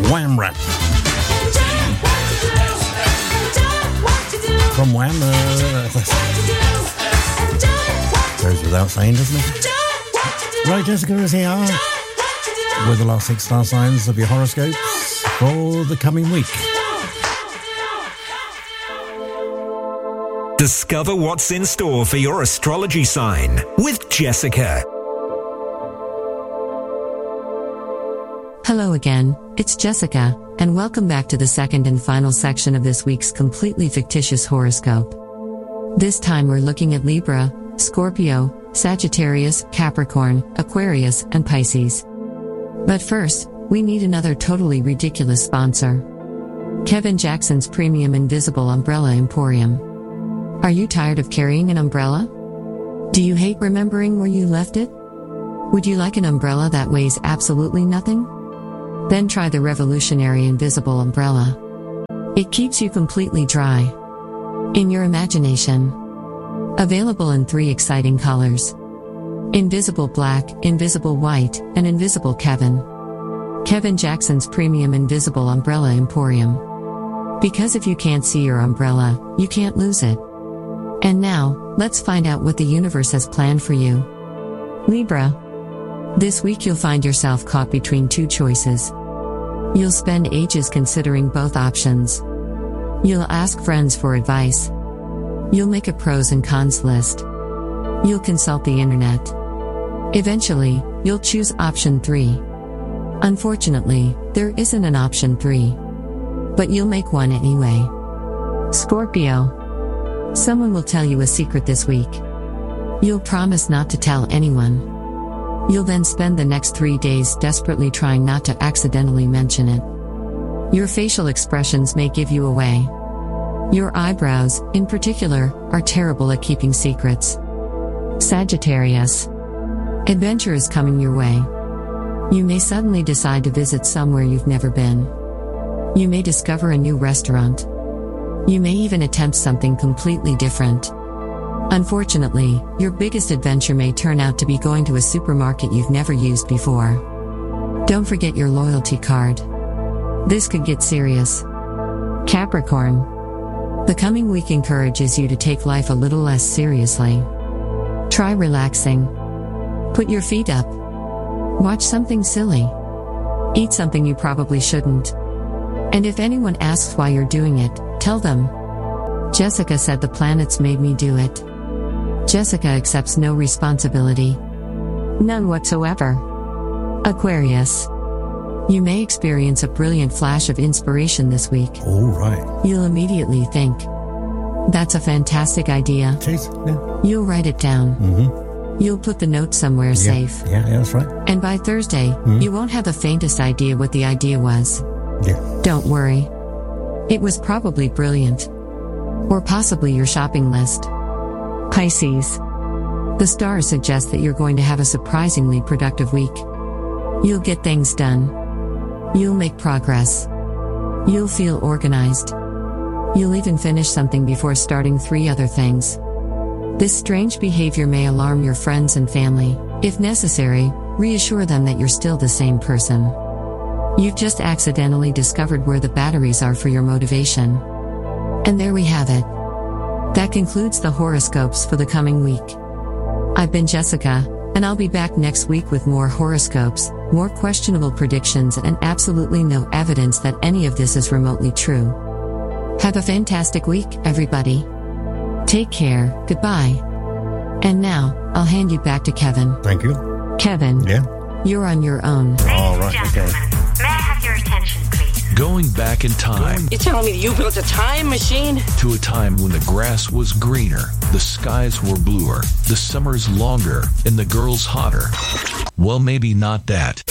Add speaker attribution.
Speaker 1: Wham Rap. From Wham, goes without saying, doesn't it? Right, Jessica is here with the last 6 star signs of your horoscopes for the coming week.
Speaker 2: Discover what's in store for your astrology sign with Jessica.
Speaker 3: Hello again, it's Jessica, and welcome back to the second and final section of this week's completely fictitious horoscope. This time we're looking at Libra, Scorpio, Sagittarius, Capricorn, Aquarius, and Pisces. But first, we need another totally ridiculous sponsor. Kevin Jackson's Premium Invisible Umbrella Emporium. Are you tired of carrying an umbrella? Do you hate remembering where you left it? Would you like an umbrella that weighs absolutely nothing? Then try the revolutionary Invisible Umbrella. It keeps you completely dry. In your imagination. Available in 3 exciting colors. Invisible Black, Invisible White, and Invisible Kevin. Kevin Jackson's Premium Invisible Umbrella Emporium. Because if you can't see your umbrella, you can't lose it. And now, let's find out what the universe has planned for you. Libra. This week you'll find yourself caught between 2 choices. You'll spend ages considering both options. You'll ask friends for advice. You'll make a pros and cons list. You'll consult the internet. Eventually, you'll choose option 3. Unfortunately, there isn't an option 3. But you'll make one anyway. Scorpio. Someone will tell you a secret this week. You'll promise not to tell anyone. You'll then spend the next 3 days desperately trying not to accidentally mention it. Your facial expressions may give you away. Your eyebrows, in particular, are terrible at keeping secrets. Sagittarius. Adventure is coming your way. You may suddenly decide to visit somewhere you've never been. You may discover a new restaurant. You may even attempt something completely different. Unfortunately, your biggest adventure may turn out to be going to a supermarket you've never used before. Don't forget your loyalty card. This could get serious. Capricorn. The coming week encourages you to take life a little less seriously. Try relaxing. Put your feet up. Watch something silly. Eat something you probably shouldn't. And if anyone asks why you're doing it, tell them. Jessica said the planets made me do it. Jessica accepts no responsibility. None whatsoever. Aquarius. You may experience a brilliant flash of inspiration this week.
Speaker 1: All right.
Speaker 3: You'll immediately think, that's a fantastic idea.
Speaker 1: Jeez, yeah.
Speaker 3: You'll write it down.
Speaker 1: Mm-hmm.
Speaker 3: You'll put the note somewhere safe.
Speaker 1: Yeah, that's right.
Speaker 3: And by Thursday, you won't have the faintest idea what the idea was.
Speaker 1: Yeah.
Speaker 3: Don't worry. It was probably brilliant. Or possibly your shopping list. Pisces. The stars suggest that you're going to have a surprisingly productive week. You'll get things done. You'll make progress. You'll feel organized. You'll even finish something before starting 3 other things. This strange behavior may alarm your friends and family. If necessary, reassure them that you're still the same person. You've just accidentally discovered where the batteries are for your motivation. And there we have it. That concludes the horoscopes for the coming week. I've been Jessica, and I'll be back next week with more horoscopes, more questionable predictions, and absolutely no evidence that any of this is remotely true. Have a fantastic week, everybody. Take care, goodbye. And now, I'll hand you back to Kevin.
Speaker 1: Thank you.
Speaker 3: Kevin.
Speaker 1: Yeah.
Speaker 3: You're on your own.
Speaker 1: All right, okay.
Speaker 4: May I have your attention, please?
Speaker 2: Going back in time
Speaker 5: You're telling me you built a time machine?
Speaker 2: to a time when the grass was greener, the skies were bluer, the summers longer, and the girls hotter. Well, maybe not that.